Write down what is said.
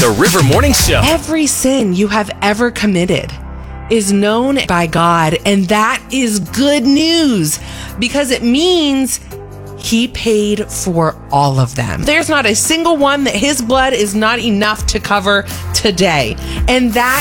The River Morning Show. Every sin you have ever committed is known by God, and that is good news because it means He paid for all of them. There's not a single one that His blood is not enough to cover today. And that